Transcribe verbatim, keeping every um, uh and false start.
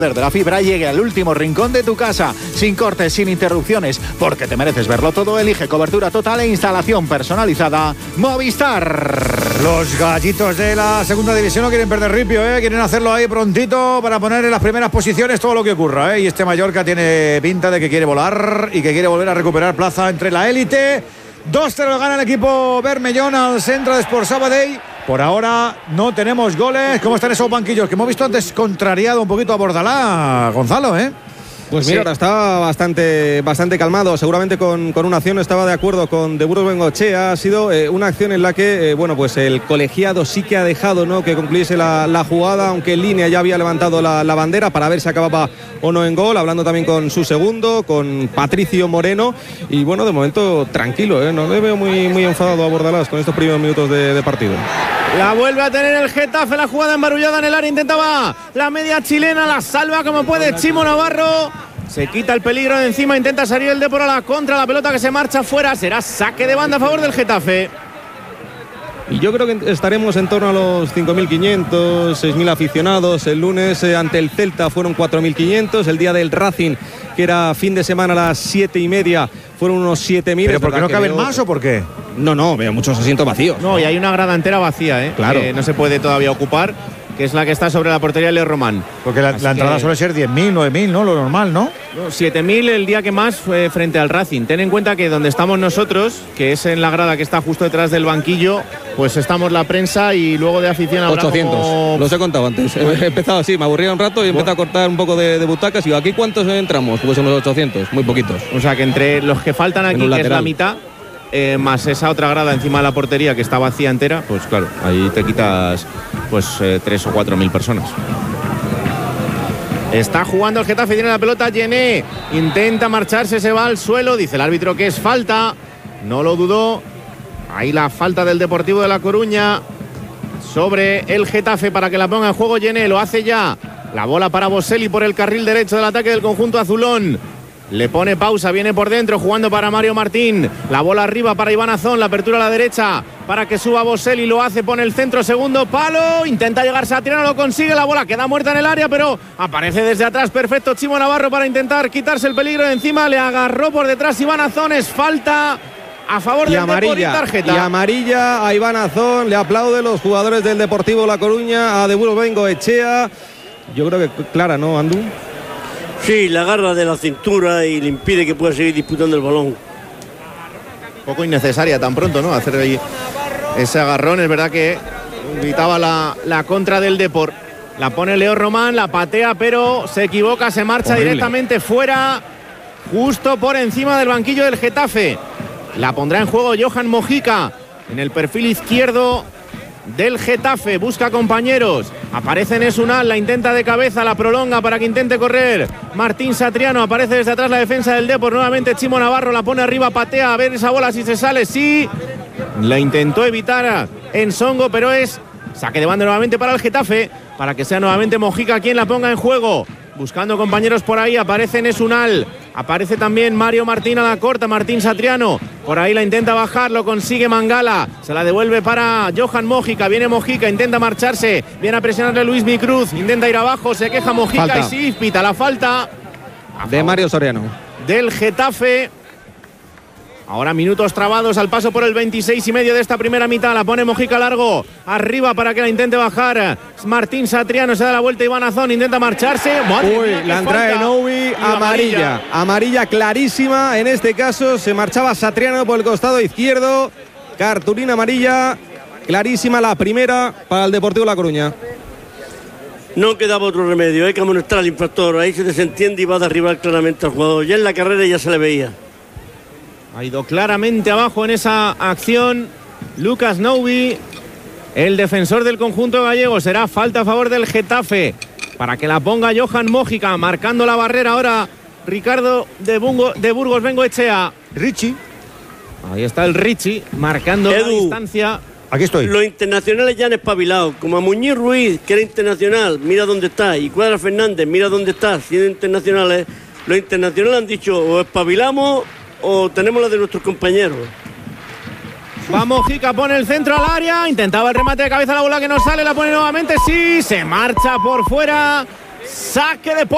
de la fibra llegue al último rincón de tu casa, sin cortes, sin interrupciones, porque te mereces verlo todo. Elige cobertura total e instalación personalizada Movistar. Los gallitos de la segunda división no quieren perder ripio, ¿eh? Quieren hacerlo ahí prontito para poner en las primeras posiciones todo lo que ocurra, ¿eh? Y este Mallorca tiene pinta de que quiere volar y que quiere volver a recuperar plaza entre la élite. dos cero gana el equipo Bermellón al Centre d'Esports Sabadell. Por ahora no tenemos goles. ¿Cómo están esos banquillos? Que hemos visto antes contrariado un poquito a Bordalás, Gonzalo, ¿eh? Pues mira, sí. Ahora está bastante, bastante calmado. Seguramente con, con una acción estaba de acuerdo con De Burgos Bengoechea. Ha sido eh, una acción en la que, eh, bueno, pues el colegiado sí que ha dejado, ¿no?, que concluyese la, la jugada, aunque en línea ya había levantado la, la bandera para ver si acababa o no en gol. Hablando también con su segundo, con Patricio Moreno. Y bueno, de momento tranquilo, ¿eh? No le veo muy, muy enfadado a Bordalás con estos primeros minutos de, de partido. La vuelve a tener el Getafe, la jugada embarullada en el área, intentaba la media chilena, la salva como puede Chimo Navarro, se quita el peligro de encima, intenta salir el Depor a la contra, la pelota que se marcha fuera, será saque de banda a favor del Getafe. Y yo creo que estaremos en torno a los cinco mil quinientos, seis mil aficionados. El lunes eh, ante el Celta fueron cuatro mil quinientos. El día del Racing, que era fin de semana a las siete y media, fueron unos siete mil. ¿Pero por qué no caben más o por qué? No, no, veo muchos asientos vacíos. No, y hay una grada entera vacía, ¿eh? Claro. Que no se puede todavía ocupar, que es la que está sobre la portería de Leo Román. Porque la, la entrada que... suele ser diez mil, nueve mil, ¿no? Lo normal, ¿no? siete mil el día que más fue frente al Racing. Ten en cuenta que donde estamos nosotros, que es en la grada que está justo detrás del banquillo, pues estamos la prensa y luego de afición habrá ochocientos, como... los he contado antes. He empezado así, me aburría un rato y he empezado a cortar un poco de, de butacas y digo, ¿aquí cuántos entramos? Pues unos ochocientos, muy poquitos. O sea que entre los que faltan aquí, que es la mitad, eh, más esa otra grada encima de la portería que está vacía entera, pues claro, ahí te quitas pues eh, tres o cuatro mil personas. Está jugando el Getafe, tiene la pelota, Yené, intenta marcharse, se va al suelo, dice el árbitro que es falta, no lo dudó. Ahí la falta del Deportivo de La Coruña sobre el Getafe para que la ponga en juego Yené, lo hace ya. La bola para Boselli por el carril derecho del ataque del conjunto azulón. Le pone pausa, viene por dentro, jugando para Mario Martín. La bola arriba para Iván Azón, la apertura a la derecha para que suba Boselli, lo hace, pone el centro, segundo palo, intenta llegar Satriano, lo consigue, la bola queda muerta en el área, pero aparece desde atrás, perfecto Chimo Navarro para intentar quitarse el peligro de encima, le agarró por detrás Iván Azón, es falta a favor del Deportivo y tarjeta. Y amarilla a Iván Azón, le aplauden los jugadores del Deportivo La Coruña, a De Burgos Bengoechea. Yo creo que clara, ¿no, Andu? Sí, la agarra de la cintura y le impide que pueda seguir disputando el balón. Poco innecesaria tan pronto, ¿no? Hacer ahí ese agarrón. Es verdad que gritaba la, la contra del Depor. La pone Leo Román, la patea, pero se equivoca, se marcha horrible, directamente fuera, justo por encima del banquillo del Getafe. La pondrá en juego Johan Mojica en el perfil izquierdo del Getafe, busca compañeros, aparece Nesunal, la intenta de cabeza, la prolonga para que intente correr Martín Satriano, aparece desde atrás la defensa del Depor, nuevamente Chimo Navarro, la pone arriba, patea, a ver esa bola si se sale, sí, la intentó evitar en Songo, pero es saque de banda nuevamente para el Getafe, para que sea nuevamente Mojica quien la ponga en juego, buscando compañeros por ahí, aparece Nesunal, aparece también Mario Martín a la corta, Martín Satriano, por ahí la intenta bajar, lo consigue Mangala, se la devuelve para Johan Mojica, viene Mojica, intenta marcharse, viene a presionarle Luis Micruz, intenta ir abajo, se queja Mojica falta. Y sí, pita la falta de Mario Soriano del Getafe. Ahora minutos trabados al paso por el veintiséis y medio de esta primera mitad. La pone Mojica largo, arriba para que la intente bajar Martín Satriano, se da la vuelta Iván Azón, intenta marcharse. Madre Uy, mía, la entrada de Novi, amarilla. amarilla Amarilla clarísima, en este caso se marchaba Satriano por el costado izquierdo. Cartulina amarilla, clarísima la primera para el Deportivo La Coruña. No quedaba otro remedio, hay que amonestar al infractor, ahí se desentiende y va a derribar claramente al jugador. Ya en la carrera ya se le veía. Ha ido claramente abajo en esa acción Lucas Novi, el defensor del conjunto gallego. Será falta a favor del Getafe para que la ponga Johan Mojica, marcando la barrera ahora Ricardo de, Bungo, de Burgos Bengoechea. Richie. Ahí está el Richie, marcando Edu, la distancia. Aquí estoy. Los internacionales ya han espabilado, como a Muñiz Ruiz, que era internacional, mira dónde está, y Cuadra Fernández, mira dónde está, siendo internacionales. Los internacionales han dicho, o espabilamos o tenemos la de nuestros compañeros. Va Mojica, pone el centro al área, intentaba el remate de cabeza, la bola que no sale, la pone nuevamente, sí, se marcha por fuera, saque de